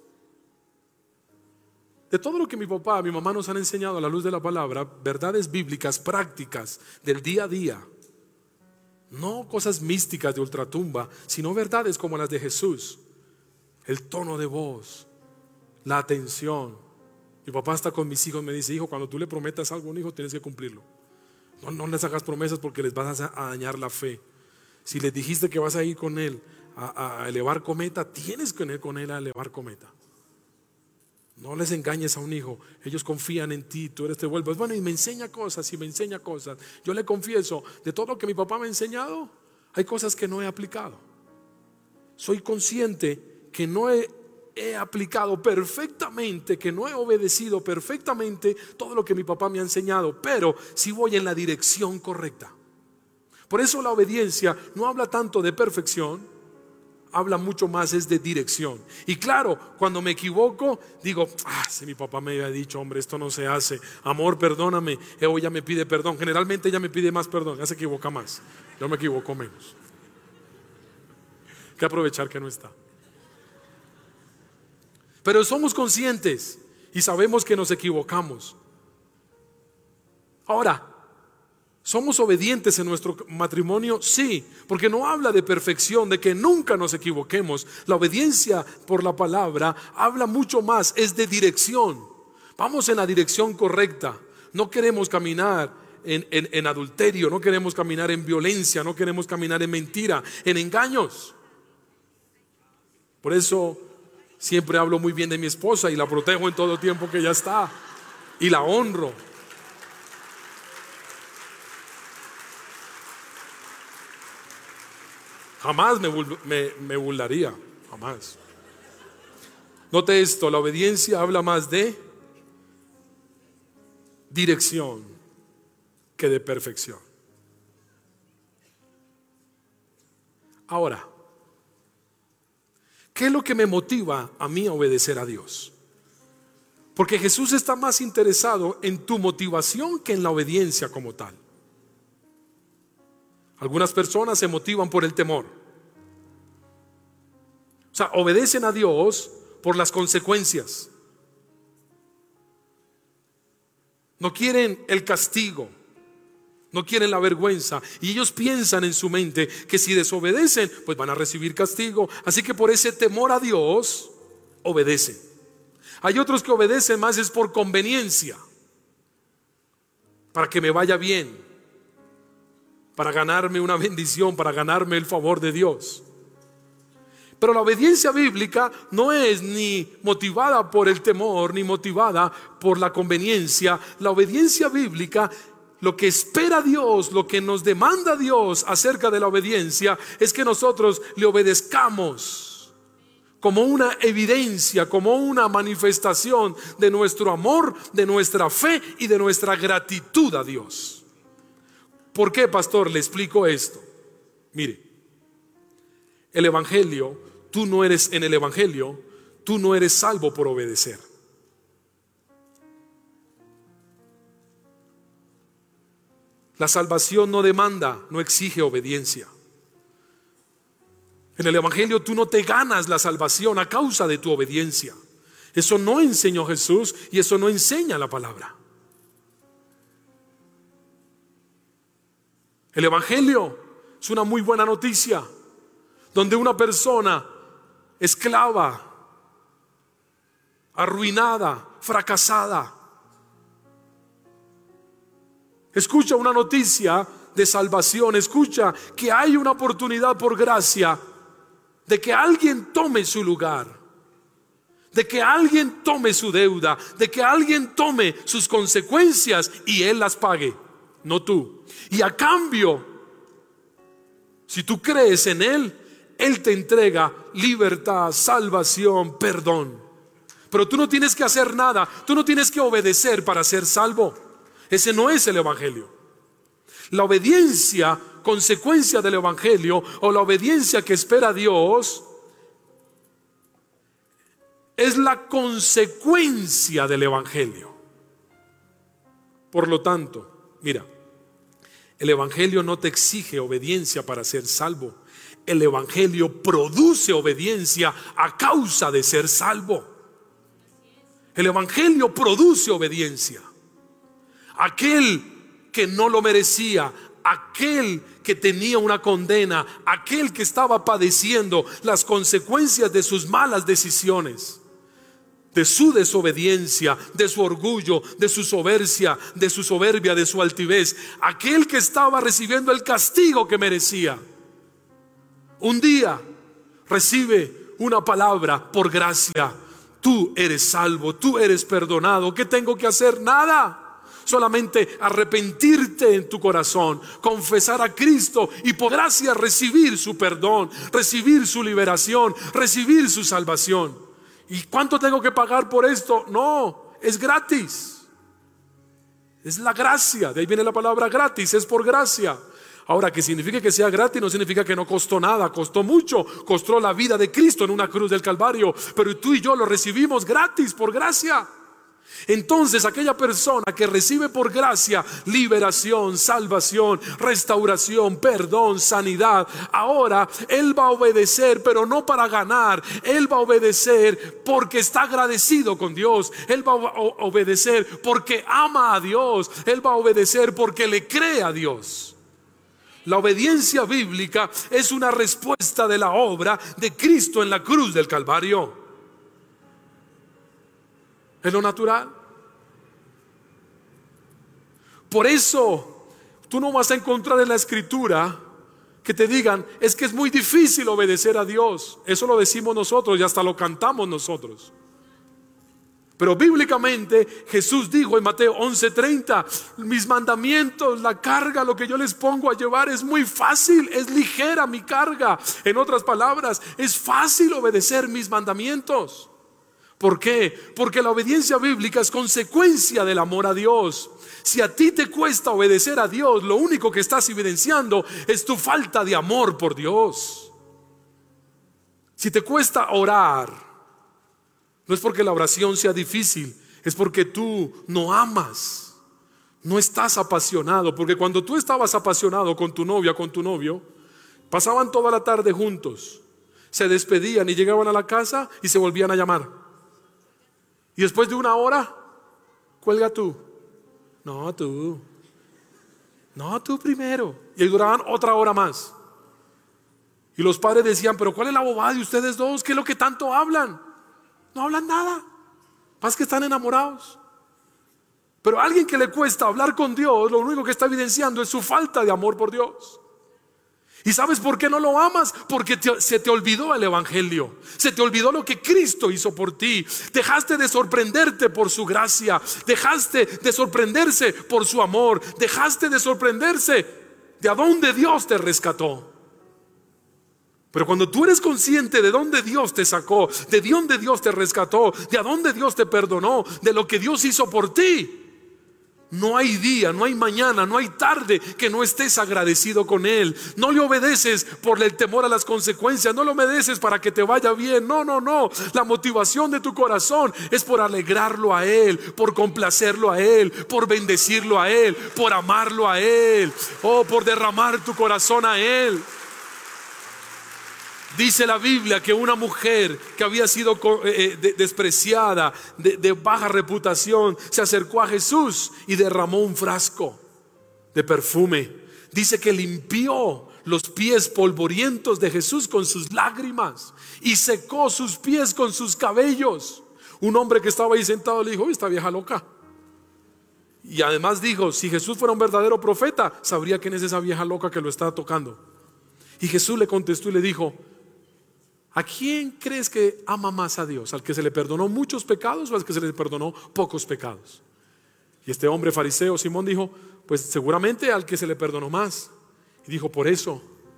de todo lo que mi papá y mi mamá nos han enseñado a la luz de la palabra, verdades bíblicas, prácticas del día a día, no cosas místicas de ultratumba, sino verdades como las de Jesús. El tono de voz, la atención. Mi papá está con mis hijos, me dice: hijo, cuando tú le prometas algo a un hijo, tienes que cumplirlo. No, no les hagas promesas porque les vas a, a dañar la fe. Si les dijiste que vas a ir con él a, a elevar cometa, tienes que ir con él a elevar cometa. No les engañes a un hijo. Ellos confían en ti, tú eres te vuelves. Bueno, y me enseña cosas, y me enseña cosas. Yo le confieso, de todo lo que mi papá me ha enseñado, hay cosas que no he aplicado. Soy consciente que no he, he aplicado perfectamente, que no he obedecido perfectamente todo lo que mi papá me ha enseñado, pero sí voy en la dirección correcta. Por eso la obediencia no habla tanto de perfección, habla mucho más es de dirección. Y claro, cuando me equivoco, digo, ah, si mi papá me había dicho, hombre, esto no se hace, amor, perdóname, ella me pide perdón. Generalmente ella me pide más perdón, ella se equivoca más, yo me equivoco menos. Hay que aprovechar que no está. Pero somos conscientes y sabemos que nos equivocamos. Ahora, ¿somos obedientes en nuestro matrimonio? Sí, porque no habla de perfección, de que nunca nos equivoquemos. La obediencia por la palabra habla mucho más, es de dirección. Vamos en la dirección correcta. No queremos caminar en, en, en adulterio, no queremos caminar en violencia, no queremos caminar en mentira, en engaños. Por eso siempre hablo muy bien de mi esposa y la protejo en todo tiempo que ella está y la honro. Jamás me, me, me burlaría, jamás. Note esto, la obediencia habla más de dirección que de perfección. Ahora, ¿qué es lo que me motiva a mí a obedecer a Dios? Porque Jesús está más interesado en tu motivación que en la obediencia como tal. Algunas personas se motivan por el temor. O sea, obedecen a Dios por las consecuencias. No quieren el castigo, no quieren la vergüenza. Y ellos piensan en su mente que si desobedecen, pues van a recibir castigo. Así que por ese temor a Dios, obedecen. Hay otros que obedecen más es por conveniencia, para que me vaya bien, para ganarme una bendición, para ganarme el favor de Dios. Pero la obediencia bíblica no es ni motivada por el temor, ni motivada por la conveniencia. La obediencia bíblica, lo que espera Dios, lo que nos demanda Dios acerca de la obediencia, es que nosotros le obedezcamos como una evidencia, como una manifestación de nuestro amor, de nuestra fe y de nuestra gratitud a Dios. ¿Por qué, pastor? Le explico esto. Mire, el evangelio, tú no eres en el evangelio, tú no eres salvo por obedecer. La salvación no demanda, no exige obediencia. En el evangelio tú no te ganas la salvación a causa de tu obediencia. Eso no enseñó Jesús y eso no enseña la palabra. El evangelio es una muy buena noticia, donde una persona esclava, arruinada, fracasada, escucha una noticia de salvación, escucha que hay una oportunidad por gracia de que alguien tome su lugar, de que alguien tome su deuda, de que alguien tome sus consecuencias y él las pague, no tú. Y a cambio, si tú crees en él, él te entrega libertad, salvación, perdón. Pero tú no tienes que hacer nada, tú no tienes que obedecer para ser salvo. Ese no es el evangelio. La obediencia, consecuencia del evangelio, o la obediencia que espera Dios, es la consecuencia del evangelio. Por lo tanto, mira, el evangelio no te exige obediencia para ser salvo. El evangelio produce obediencia a causa de ser salvo. El evangelio produce obediencia. Aquel que no lo merecía, aquel que tenía una condena, aquel que estaba padeciendo las consecuencias de sus malas decisiones, de su desobediencia, de su orgullo, de su soberbia, de su soberbia, de su altivez. Aquel que estaba recibiendo el castigo que merecía, un día recibe una palabra: por gracia, tú eres salvo, tú eres perdonado. ¿Qué tengo que hacer? Nada. Solamente arrepentirte en tu corazón, confesar a Cristo y por gracia recibir su perdón, recibir su liberación, recibir su salvación. ¿Y cuánto tengo que pagar por esto? No, es gratis. Es la gracia, de ahí viene la palabra gratis, es por gracia. Ahora, que significa que sea gratis no significa que no costó nada, costó mucho, costó la vida de Cristo en una cruz del Calvario, pero tú y yo lo recibimos gratis, por gracia. Entonces aquella persona que recibe por gracia liberación, salvación, restauración, perdón, sanidad, ahora él va a obedecer, pero no para ganar. Él va a obedecer porque está agradecido con Dios. Él va a obedecer porque ama a Dios. Él va a obedecer porque le cree a Dios. La obediencia bíblica es una respuesta de la obra de Cristo en la cruz del Calvario. Es lo natural. Por eso tú no vas a encontrar en la Escritura que te digan: es que es muy difícil obedecer a Dios. Eso lo decimos nosotros y hasta lo cantamos nosotros. Pero bíblicamente Jesús dijo en Mateo once treinta: mis mandamientos, la carga, lo que yo les pongo a llevar es muy fácil, es ligera mi carga. En otras palabras, es fácil obedecer mis mandamientos. ¿Por qué? Porque la obediencia bíblica es consecuencia del amor a Dios. Si a ti te cuesta obedecer a Dios, lo único que estás evidenciando es tu falta de amor por Dios. Si te cuesta orar, no es porque la oración sea difícil, es porque tú no amas, no estás apasionado. Porque cuando tú estabas apasionado con tu novia, con tu novio, pasaban toda la tarde juntos, se despedían y llegaban a la casa y se volvían a llamar. Y después de una hora, cuelga tú. No, tú. No, tú primero. Y ahí duraban otra hora más. Y los padres decían: pero ¿cuál es la bobada de ustedes dos? ¿Qué es lo que tanto hablan? No hablan nada, más que están enamorados. Pero a alguien que le cuesta hablar con Dios, lo único que está evidenciando es su falta de amor por Dios. ¿Y sabes por qué no lo amas? Porque te, se te olvidó el evangelio. Se te olvidó lo que Cristo hizo por ti. Dejaste de sorprenderte por su gracia. Dejaste de sorprenderse por su amor. Dejaste de sorprenderse de a dónde Dios te rescató. Pero cuando tú eres consciente de dónde Dios te sacó, de dónde Dios te rescató, de a dónde Dios te perdonó, de lo que Dios hizo por ti, no hay día, no hay mañana, no hay tarde que no estés agradecido con Él. No le obedeces por el temor a las consecuencias, no le obedeces para que te vaya bien. No, no, no. La motivación de tu corazón es por alegrarlo a Él, por complacerlo a Él, por bendecirlo a Él, por amarlo a Él, o por derramar tu corazón a Él. Dice la Biblia que una mujer que había sido eh, de, despreciada, de, de baja reputación, se acercó a Jesús y derramó un frasco de perfume. Dice que limpió los pies polvorientos de Jesús con sus lágrimas y secó sus pies con sus cabellos. Un hombre que estaba ahí sentado le dijo: esta vieja loca. Y además dijo: si Jesús fuera un verdadero profeta, sabría quién es esa vieja loca que lo está tocando. Y Jesús le contestó y le dijo: ¿a quién crees que ama más a Dios? ¿Al que se le perdonó muchos pecados o al que se le perdonó pocos pecados? Y este hombre fariseo, Simón, dijo: pues seguramente al que se le perdonó más. Y dijo: por eso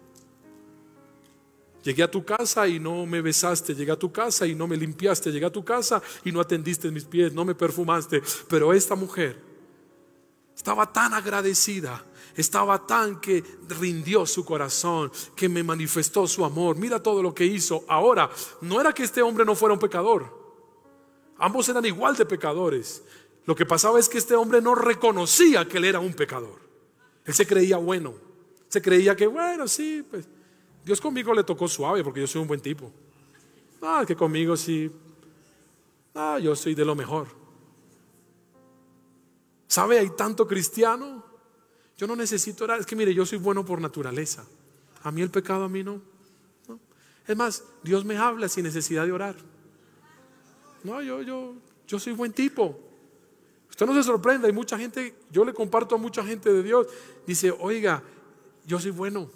llegué a tu casa y no me besaste, llegué a tu casa y no me limpiaste, llegué a tu casa y no atendiste mis pies, no me perfumaste. Pero esta mujer estaba tan agradecida, estaba tan que rindió su corazón, que me manifestó su amor. Mira todo lo que hizo. Ahora, no era que este hombre no fuera un pecador. Ambos eran igual de pecadores. Lo que pasaba es que este hombre no reconocía que él era un pecador. Él se creía bueno. Se creía que, bueno, sí, pues Dios conmigo le tocó suave porque yo soy un buen tipo. Ah, que conmigo sí. Ah, yo soy de lo mejor. ¿Sabe? Hay tanto cristiano. Yo no necesito orar. Es que mire, yo soy bueno por naturaleza. A mí el pecado, a mí no, no. Es más, Dios me habla sin necesidad de orar. No, yo, yo, yo soy buen tipo. Usted no se sorprenda, hay mucha gente, yo le comparto a mucha gente de Dios, dice, oiga, yo soy bueno.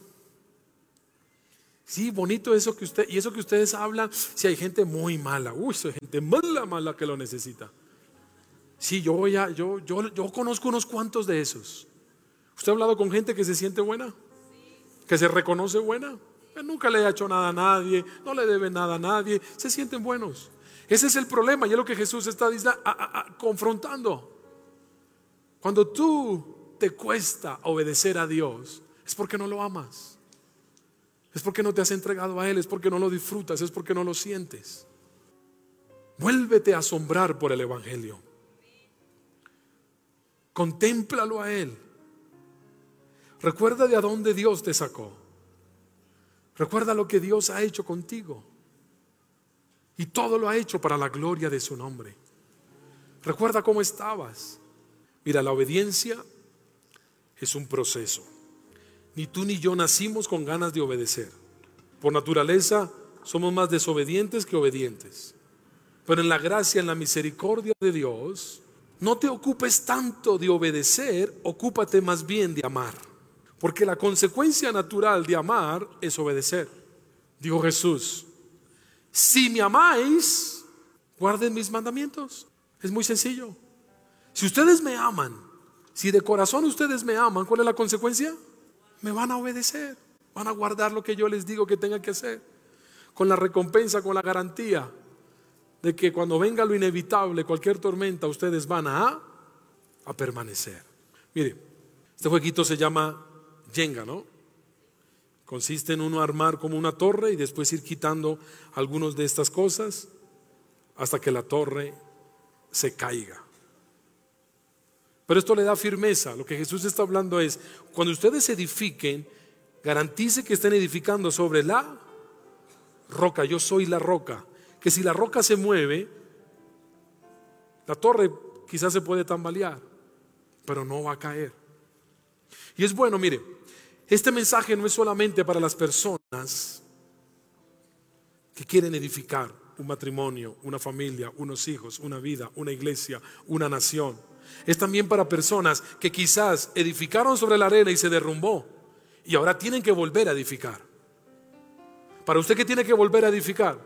Sí, bonito eso que usted, y eso que ustedes hablan, si hay gente muy mala, uy, hay gente mala, mala que lo necesita. Sí, yo ya, yo, yo, yo conozco unos cuantos de esos. ¿Usted ha hablado con gente que se siente buena? ¿Que se reconoce buena? Que nunca le ha hecho nada a nadie, no le debe nada a nadie, se sienten buenos. Ese es el problema y es lo que Jesús está a, a, a, confrontando. Cuando tú te cuesta obedecer a Dios, es porque no lo amas. Es porque no te has entregado a Él, es porque no lo disfrutas, es porque no lo sientes. Vuélvete a asombrar por el Evangelio. Contémplalo a Él. Recuerda de a dónde Dios te sacó. Recuerda lo que Dios ha hecho contigo. Y todo lo ha hecho para la gloria de su nombre. Recuerda cómo estabas. Mira, la obediencia es un proceso. Ni tú ni yo nacimos con ganas de obedecer. Por naturaleza somos más desobedientes que obedientes. Pero en la gracia, en la misericordia de Dios, no te ocupes tanto de obedecer, ocúpate más bien de amar. Porque la consecuencia natural de amar es obedecer. Dijo Jesús, si me amáis, guarden mis mandamientos. Es muy sencillo. Si ustedes me aman, si de corazón ustedes me aman, ¿cuál es la consecuencia? Me van a obedecer, van a guardar lo que yo les digo que tengan que hacer, con la recompensa, con la garantía de que cuando venga lo inevitable, cualquier tormenta, ustedes van a, a permanecer. Mire, este jueguito se llama Jenga, ¿no? Consiste en uno armar como una torre y después ir quitando algunas de estas cosas hasta que la torre se caiga. Pero esto le da firmeza. Lo que Jesús está hablando es, cuando ustedes edifiquen, garantice que estén edificando sobre la roca. Yo soy la roca. Que si la roca se mueve, la torre quizás se puede tambalear, pero no va a caer. Y es bueno, mire, este mensaje no es solamente para las personas que quieren edificar un matrimonio, una familia, unos hijos, una vida, una iglesia, una nación. Es también para personas que quizás edificaron sobre la arena y se derrumbó y ahora tienen que volver a edificar. Para usted que tiene que volver a edificar,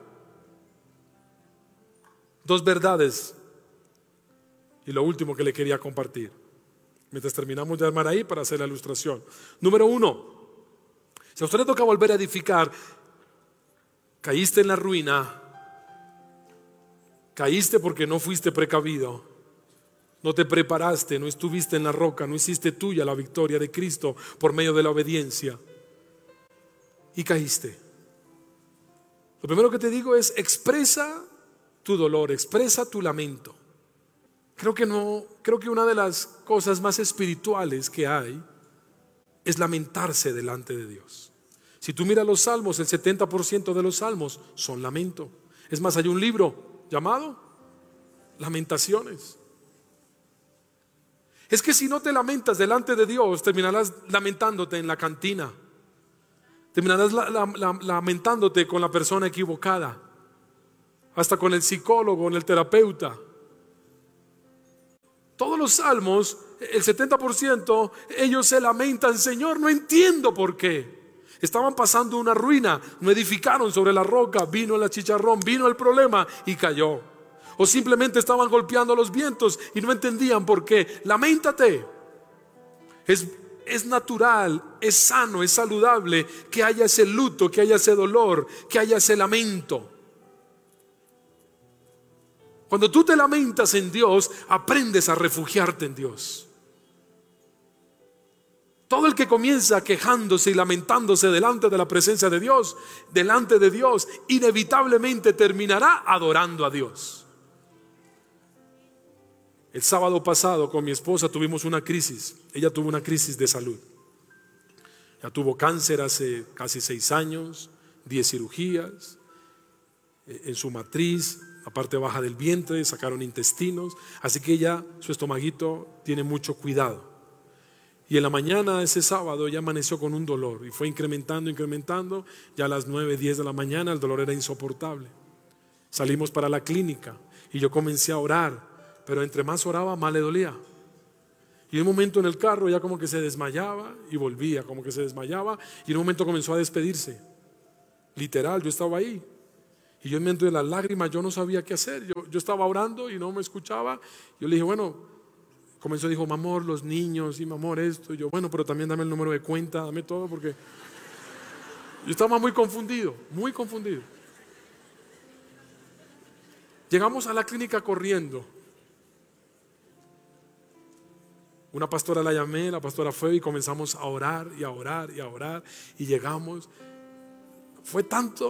dos verdades y lo último que le quería compartir mientras terminamos de armar ahí para hacer la ilustración. Número uno, si a usted le toca volver a edificar, caíste en la ruina, caíste porque no fuiste precavido, no te preparaste, no estuviste en la roca, no hiciste tuya la victoria de Cristo por medio de la obediencia y caíste. Lo primero que te digo es expresa tu dolor, expresa tu lamento. Creo que no, creo que una de las cosas más espirituales que hay es lamentarse delante de Dios. Si tú miras los salmos, el setenta por ciento de los salmos son lamento. Es más, hay un libro llamado Lamentaciones. Es que si no te lamentas delante de Dios, terminarás lamentándote en la cantina. Terminarás la, la, la, lamentándote con la persona equivocada, hasta con el psicólogo, con el terapeuta. Todos los salmos, el setenta por ciento, ellos se lamentan, Señor, no entiendo por qué. Estaban pasando una ruina, no edificaron sobre la roca, vino el chicharrón, vino el problema y cayó. O simplemente estaban golpeando los vientos y no entendían por qué. Laméntate. Es, es natural, es sano, es saludable que haya ese luto, que haya ese dolor, que haya ese lamento. Cuando tú te lamentas en Dios, aprendes a refugiarte en Dios. Todo el que comienza quejándose y lamentándose delante de la presencia de Dios, delante de Dios, inevitablemente terminará adorando a Dios. El sábado pasado con mi esposa tuvimos una crisis. Ella tuvo una crisis de salud. Ella tuvo cáncer hace casi seis años, diez cirugías en su matriz, la parte baja del vientre, sacaron intestinos, así que ella, su estomaguito tiene mucho cuidado. Y en la mañana ese sábado ella amaneció con un dolor y fue incrementando, incrementando, ya a las nueve, diez de la mañana el dolor era insoportable. Salimos para la clínica y yo comencé a orar, pero entre más oraba, más le dolía. Y en un momento en el carro ya como que se desmayaba y volvía, como que se desmayaba, y en un momento comenzó a despedirse. Literal, yo estaba ahí. Y yo en medio de las lágrimas, yo no sabía qué hacer. Yo, yo estaba orando y no me escuchaba. Yo le dije, bueno, comenzó, dijo, mi amor, los niños, y mi amor, esto. Y yo, bueno, pero también dame el número de cuenta, dame todo, porque yo estaba muy confundido, muy confundido. Llegamos a la clínica corriendo. Una pastora la llamé, la pastora fue y comenzamos a orar y a orar y a orar. Y llegamos. Fue tanto